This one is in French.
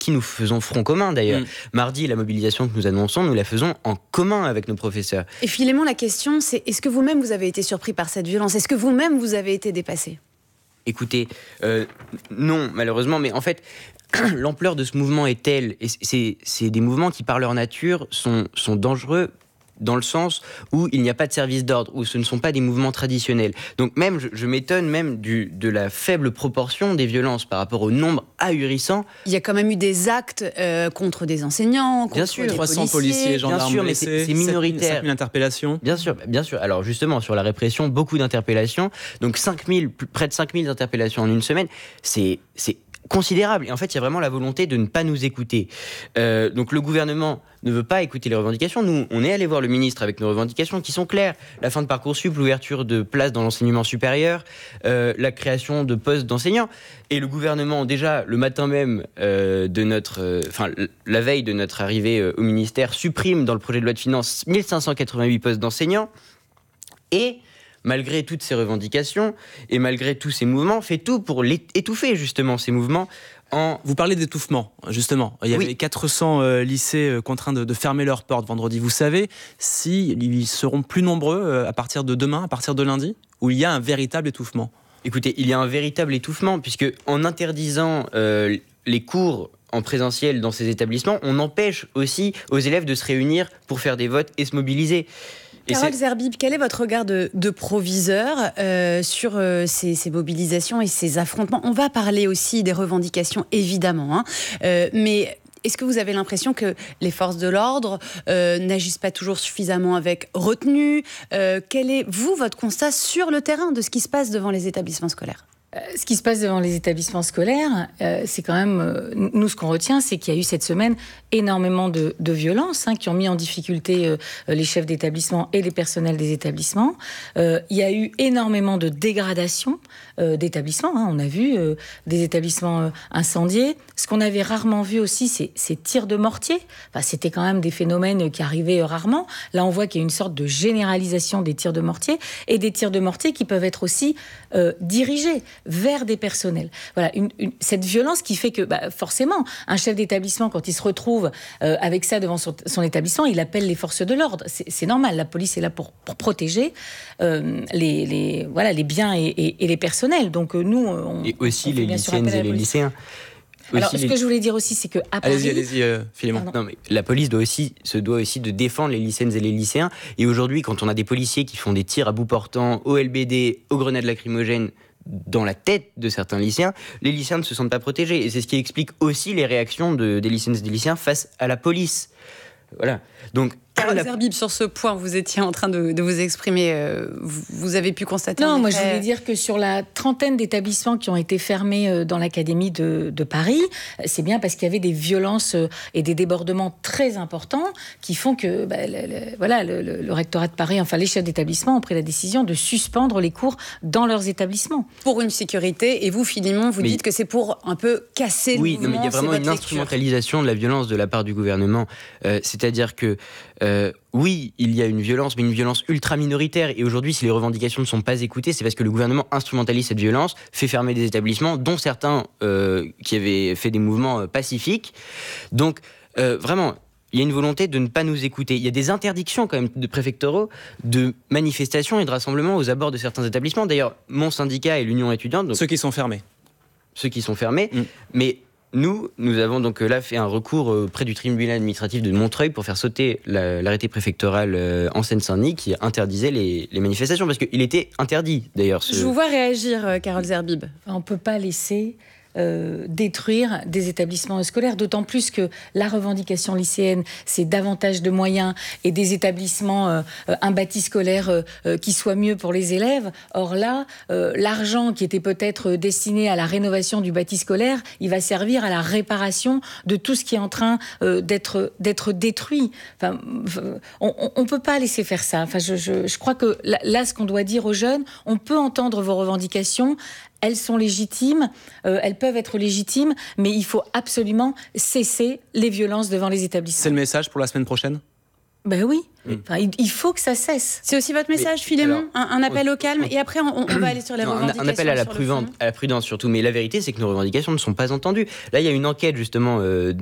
qui nous faisons front commun d'ailleurs. Mardi, la mobilisation que nous annonçons, nous la faisons en commun avec nos professeurs. Et Philémon, la question c'est, est-ce que vous-même vous avez été surpris par cette violence ? Est-ce que vous-même vous avez été dépassé ? Écoutez, non, malheureusement, mais en fait, l'ampleur de ce mouvement est telle, et c'est des mouvements qui, par leur nature, sont dangereux dans le sens où il n'y a pas de service d'ordre, où ce ne sont pas des mouvements traditionnels. Donc même, je m'étonne même de la faible proportion des violences par rapport au nombre ahurissant. Il y a quand même eu des actes contre des enseignants, contre bien sûr, des 300 policiers, gendarmes blessés, mais c'est minoritaire. 5000 interpellations. Bien sûr. Alors justement, sur la répression, beaucoup d'interpellations. Donc près de 5000 interpellations en une semaine, c'est considérable. Et en fait, il y a vraiment la volonté de ne pas nous écouter. Donc le gouvernement ne veut pas écouter les revendications. Nous, on est allé voir le ministre avec nos revendications qui sont claires. La fin de Parcoursup, l'ouverture de places dans l'enseignement supérieur, la création de postes d'enseignants. Et le gouvernement, déjà, le matin même la veille de notre arrivée au ministère, supprime dans le projet de loi de finances 1588 postes d'enseignants. Et malgré toutes ces revendications et malgré tous ces mouvements, fait tout pour étouffer justement ces mouvements. Vous parlez d'étouffement, justement. Il y avait 400 lycées contraints de fermer leurs portes vendredi. Vous savez s'ils seront plus nombreux à partir de demain, à partir de lundi, où il y a un véritable étouffement ? Écoutez, il y a un véritable étouffement, puisque en interdisant les cours en présentiel dans ces établissements, on empêche aussi aux élèves de se réunir pour faire des votes et se mobiliser. Carole Zerbib, quel est votre regard de proviseur sur ces mobilisations et ces affrontements ? On va parler aussi des revendications, évidemment, mais est-ce que vous avez l'impression que les forces de l'ordre n'agissent pas toujours suffisamment avec retenue ? Quel est, votre constat sur le terrain de ce qui se passe devant les établissements scolaires ? Ce qui se passe devant les établissements scolaires, c'est quand même... nous, ce qu'on retient, c'est qu'il y a eu cette semaine énormément de violences qui ont mis en difficulté les chefs d'établissement et les personnels des établissements. Il y a eu énormément de dégradation d'établissements. On a vu des établissements incendiés. Ce qu'on avait rarement vu aussi, c'est ces tirs de mortier. C'était quand même des phénomènes qui arrivaient rarement. Là, on voit qu'il y a une sorte de généralisation des tirs de mortier et des tirs de mortier qui peuvent être aussi dirigés vers des personnels. Voilà, cette violence qui fait que, forcément, un chef d'établissement, quand il se retrouve avec ça devant son établissement, il appelle les forces de l'ordre. C'est normal, la police est là pour protéger les biens et les personnels. Donc nous, et aussi les lycéennes et les lycéens. Alors, ce que je voulais dire aussi, c'est qu'à Paris... Allez-y, Philémon. Non, mais la police se doit aussi de défendre les lycéennes et les lycéens. Et aujourd'hui, quand on a des policiers qui font des tirs à bout portant, au LBD, aux grenades lacrymogènes, dans la tête de certains lycéens, les lycéens ne se sentent pas protégés. Et c'est ce qui explique aussi les réactions des lycéennes et des lycéens face à la police. Voilà. Donc, Carole Zerbib, sur ce point, vous étiez en train de vous exprimer. Vous avez pu constater... Non, moi je voulais dire que sur la trentaine d'établissements qui ont été fermés dans l'académie de Paris, c'est bien parce qu'il y avait des violences et des débordements très importants qui font que le rectorat de Paris, enfin les chefs d'établissement ont pris la décision de suspendre les cours dans leurs établissements. Pour une sécurité, et vous, Philémon, vous dites que c'est pour un peu casser le mouvement. Oui, mais il y a vraiment une instrumentalisation de la violence de la part du gouvernement. C'est-à-dire que oui, il y a une violence, mais une violence ultra minoritaire. Et aujourd'hui, si les revendications ne sont pas écoutées, c'est parce que le gouvernement instrumentalise cette violence, fait fermer des établissements, dont certains qui avaient fait des mouvements pacifiques. Donc, vraiment, il y a une volonté de ne pas nous écouter. Il y a des interdictions quand même de préfectoraux de manifestations et de rassemblements aux abords de certains établissements. D'ailleurs, mon syndicat et l'Union étudiante... Donc, ceux qui sont fermés. Mais... Nous avons donc là fait un recours auprès du tribunal administratif de Montreuil pour faire sauter l'arrêté préfectoral en Seine-Saint-Denis qui interdisait les manifestations, parce qu'il était interdit d'ailleurs. Je vous vois réagir, Carole Zerbib. On ne peut pas laisser détruire des établissements scolaires, d'autant plus que la revendication lycéenne, c'est davantage de moyens et des établissements, un bâti scolaire qui soit mieux pour les élèves. Or là, l'argent qui était peut-être destiné à la rénovation du bâti scolaire, il va servir à la réparation de tout ce qui est en train d'être détruit. Enfin, on peut pas laisser faire ça. Enfin, je crois que là, ce qu'on doit dire aux jeunes, on peut entendre vos revendications, elles sont légitimes, elles peuvent être légitimes, mais il faut absolument cesser les violences devant les établissements. C'est le message pour la semaine prochaine ? Ben oui, il faut que ça cesse. C'est aussi votre message, Philémon, un appel au calme, et après on va aller sur les revendications. Un appel à la prudence surtout, mais la vérité c'est que nos revendications ne sont pas entendues. Là il y a une enquête justement